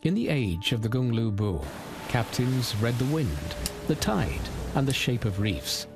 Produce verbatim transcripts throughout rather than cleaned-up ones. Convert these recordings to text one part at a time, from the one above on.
In the age of the Gonglubu, captains read the wind, the tide, and the shape of reefs.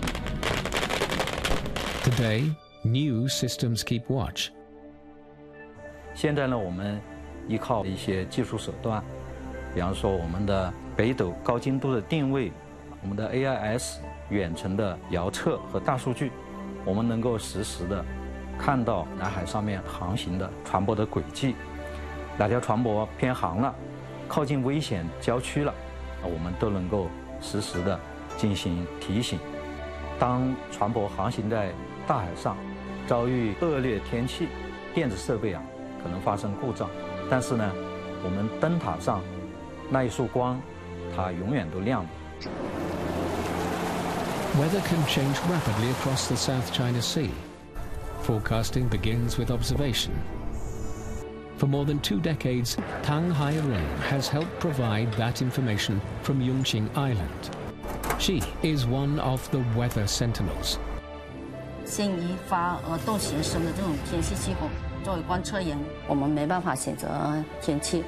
Today, new systems keep watch. 现在呢，我们依靠一些技术手段，比方说我们的北斗高精度的定位，我们的 A I S 远程的遥测和大数据，我们能够实时的看到南海上面航行的船舶的轨迹，哪条船舶偏航了，靠近危险郊区了，我们都能够实时的进行提醒。当船舶航行在大海上，遭遇恶劣天气，电子设备啊可能发生故障，但是呢，我们灯塔上那一束光，它永远都亮着。 Weather can change rapidly across the South China Sea. Forecasting begins with observation. For more than two decades, Tang Hairong has helped provide that information from Yongqing Island. She is one of the weather sentinels. 牵一发而动全身的这种天气气候，作为观测员，我们没办法选择天气，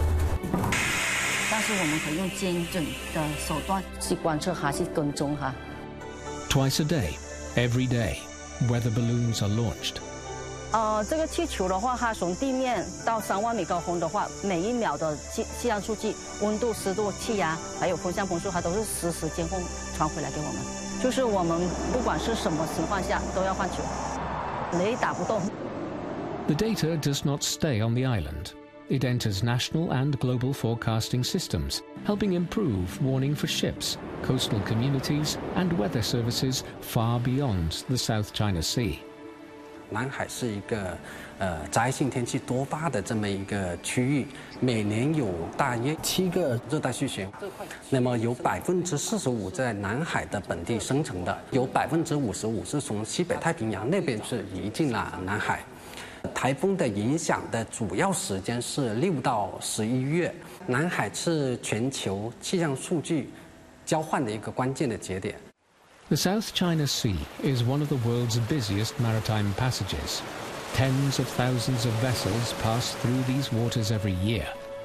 但是我们可以用精准的手段去观测它，去跟踪它。 Twice a day, every day, weather balloons are launched. 呃，这个气球的话，它从地面到三万米高空的话，每一秒的气气象数据、温度、湿度、气压，还有风向风速，它都是实时监控传回来给我们。就是我们不管是什么情况下，都要换球，雷打不动。 The data does not stay on the island. It enters national and global forecasting systems, helping improve warning for ships, coastal communities, and weather services far beyond the South China Sea. 南海是一个呃灾性天气多发的这么一个区域，每年有大约七个热带气旋，那么有百分之四十五在南海的本地生成的，有百分之五十五是从西北太平洋那边是移进了南海。台风的影响的主要时间是六到十一月，南海是全球气象数据交换的一个关键的节点。 The South China Sea is one of the world's busiest maritime passages. Tens of thousands of vessels pass through these waters every year.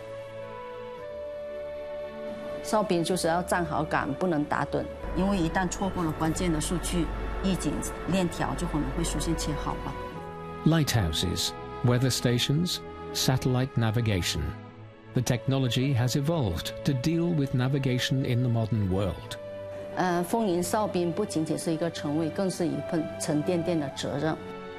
哨兵就是要站好岗，不能打盹，因为一旦错过了关键的数据，预警链条就可能会出现切好吧。 Lighthouses, weather stations, satellite navigation. The technology has evolved to deal with navigation in the modern world. 呃，风云哨兵不仅仅是一个称谓，更是一份沉甸甸的责任。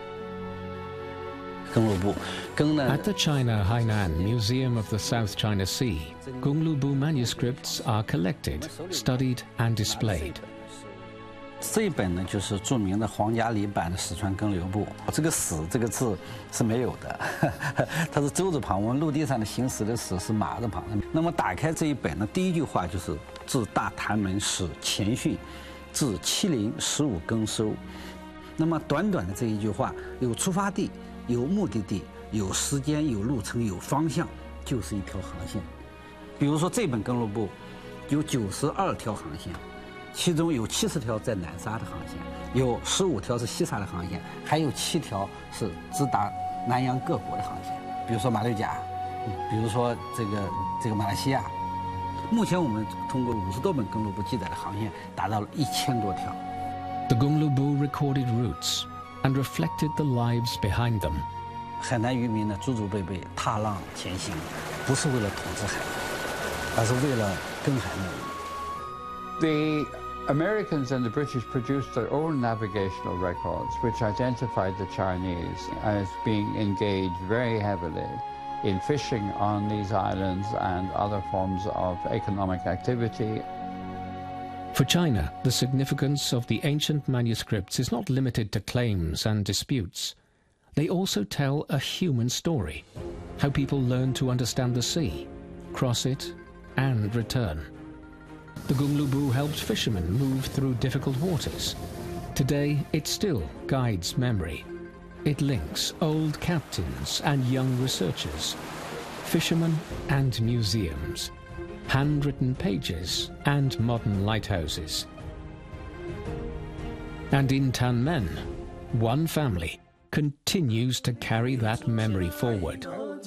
At the China Hainan Museum of the South China Sea, Gonglubu manuscripts are collected, studied, and displayed. 这一本呢，就是著名的皇家礼版的《史传更流部》。这个“史”这个字是没有的，它是周字旁。我们陆地上的行驶的“史”是马字旁。那么打开这一本呢，第一句话就是“自大谭门始前训，至七零十五更收”。那么短短的这一句话，有出发地，有目的地，有时间，有路程，有方向，就是一条航线。比如说这本更流部有九十二条航线。 其中有七十条在南沙的航线，有十五条是西沙的航线，还有七条是直达南洋各国的航线，比如说马六甲，比如说这个这个马来西亚。目前我们通过五十多本更流部记载的航线，达到了一千多条。 The Gonglubu recorded routes and reflected the lives behind them. 海南渔民呢，祖祖辈辈踏浪前行，不是为了统治海，而是为了跟海牧渔。 The Americans and the British produced their own navigational records, which identified the Chinese as being engaged very heavily in fishing on these islands and other forms of economic activity. For China, the significance of the ancient manuscripts is not limited to claims and disputes. They also tell a human story, how people learn to understand the sea, cross it, and return. The Gonglubu helped fishermen move through difficult waters. Today, it still guides memory. It links old captains and young researchers, fishermen and museums, handwritten pages and modern lighthouses. And in Tanmen, one family continues to carry that memory forward.